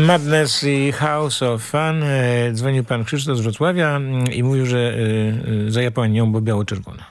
Madness i House of Fun. Dzwonił pan Krzysztof z Wrocławia i mówił, że za Japonią było biało-czerwone.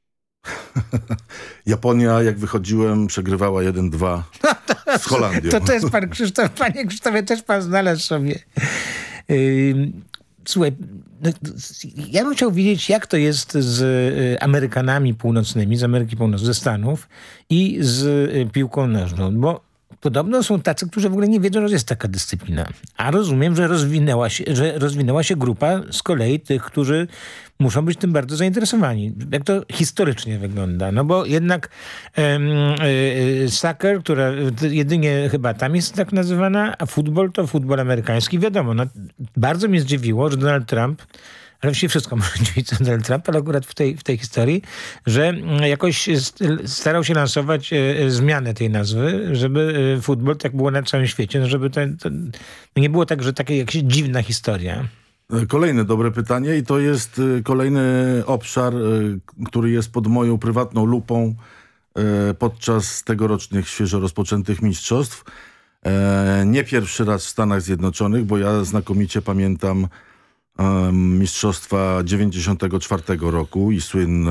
Japonia, jak wychodziłem, przegrywała 1-2 z Holandią. To jest pan Krzysztof. Panie Krzysztofie, też pan znalazł sobie. Słuchaj, ja bym chciał wiedzieć, jak to jest z Amerykanami północnymi, z Ameryki Północnej, ze Stanów i z piłką nożną, bo podobno są tacy, którzy w ogóle nie wiedzą, że jest taka dyscyplina. A rozumiem, że rozwinęła się grupa z kolei tych, którzy muszą być tym bardzo zainteresowani. Jak to historycznie wygląda? No bo jednak soccer, która jedynie chyba tam jest tak nazywana, a futbol to futbol amerykański. Wiadomo, no, bardzo mnie zdziwiło, że Donald Trump, ale właściwie wszystko może dziwić Donald Trump, ale akurat w tej historii, że jakoś starał się lansować zmianę tej nazwy, żeby futbol tak było na całym świecie, no żeby to nie było tak, że taka jakaś dziwna historia. Kolejne dobre pytanie i to jest kolejny obszar, który jest pod moją prywatną lupą podczas tegorocznych świeżo rozpoczętych mistrzostw. Nie pierwszy raz w Stanach Zjednoczonych, bo ja znakomicie pamiętam mistrzostwa 94 roku i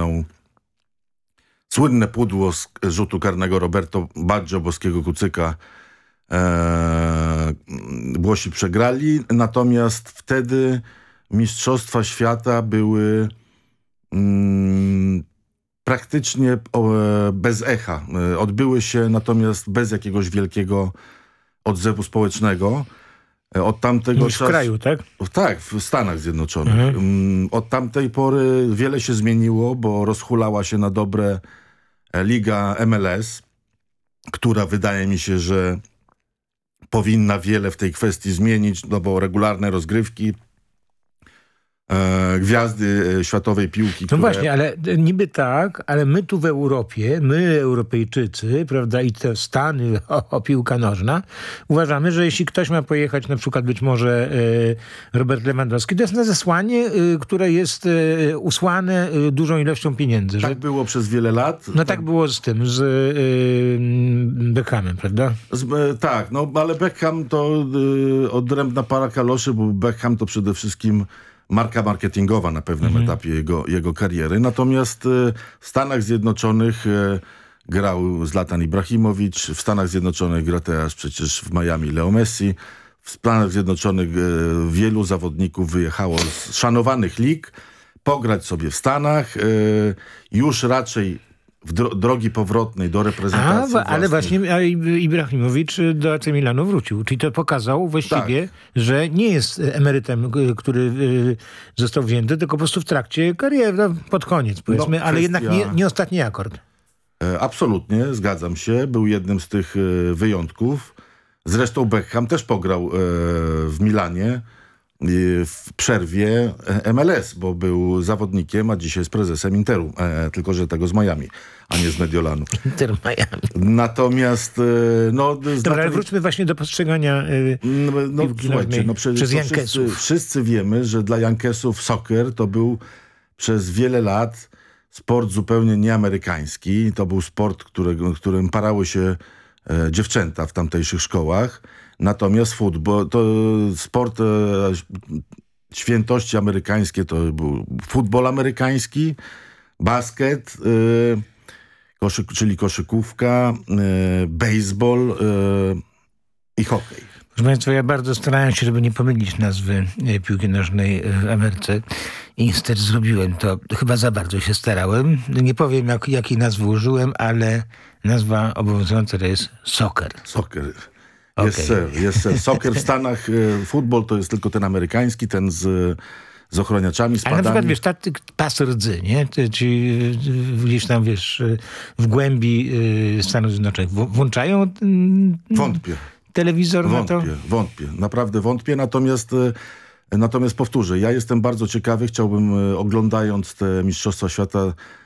słynne pudło z rzutu karnego Roberto Baggio, boskiego kucyka, Włosi przegrali, natomiast wtedy mistrzostwa świata były praktycznie bez echa. Odbyły się natomiast bez jakiegoś wielkiego odzewu społecznego. Od tamtego w kraju, tak? Tak, w Stanach Zjednoczonych. Od tamtej pory wiele się zmieniło, bo rozhulała się na dobre liga MLS, która wydaje mi się, że powinna wiele w tej kwestii zmienić, no bo regularne rozgrywki, gwiazdy światowej piłki. No właśnie, ale niby tak, ale my tu w Europie, my Europejczycy, prawda, i te Stany, piłka nożna, uważamy, że jeśli ktoś ma pojechać, na przykład być może Robert Lewandowski, to jest na zesłanie, które jest usłane dużą ilością pieniędzy. Tak było przez wiele lat. No tak było z tym, z Beckhamem, prawda? Tak, no ale Beckham to odrębna para kaloszy, bo Beckham to przede wszystkim marka marketingowa na pewnym etapie jego kariery. Natomiast w Stanach Zjednoczonych grał Zlatan Ibrahimowicz, w Stanach Zjednoczonych gra teraz przecież w Miami Leo Messi. W Stanach Zjednoczonych wielu zawodników wyjechało z szanowanych lig, pograć sobie w Stanach, już raczej w drogi powrotnej do reprezentacji ale właśnie Ibrahimowicz do AC Milanu wrócił. Czyli to pokazał właściwie, tak, że nie jest emerytem, który został wzięty, tylko po prostu w trakcie kariery, pod koniec powiedzmy, ale jednak nie ostatni akord. Absolutnie, zgadzam się. Był jednym z tych wyjątków. Zresztą Beckham też pograł w Milanie w przerwie MLS, bo był zawodnikiem, a dzisiaj jest prezesem Interu, tylko że tego z Miami, a nie z Mediolanu. Inter Miami. Natomiast Dobra, ale wróćmy właśnie do postrzegania słuchajcie, przez Yankesów. Wszyscy wiemy, że dla Yankesów soccer to był przez wiele lat sport zupełnie nieamerykański. To był sport, którym parały się dziewczęta w tamtejszych szkołach. Natomiast futbol, to sport świętości amerykańskie to był futbol amerykański, basket, czyli koszykówka, baseball i hokej. Proszę Państwa, ja bardzo starałem się, żeby nie pomylić nazwy piłki nożnej w Ameryce i niestety zrobiłem to. Chyba za bardzo się starałem. Nie powiem, jakiej nazwy użyłem, ale nazwa obowiązująca to jest soccer. Soccer. Jest sir. Soccer w Stanach, futbol to jest tylko ten amerykański, ten z ochroniaczami, z padami. Ale na przykład, wiesz, tacy pasy rdzy, nie? Ci gdzieś tam, wiesz, w głębi Stanów Zjednoczonych włączają Wątpię. Telewizor na to? Wątpię. Naprawdę wątpię. Natomiast powtórzę, ja jestem bardzo ciekawy, chciałbym oglądając te Mistrzostwa Świata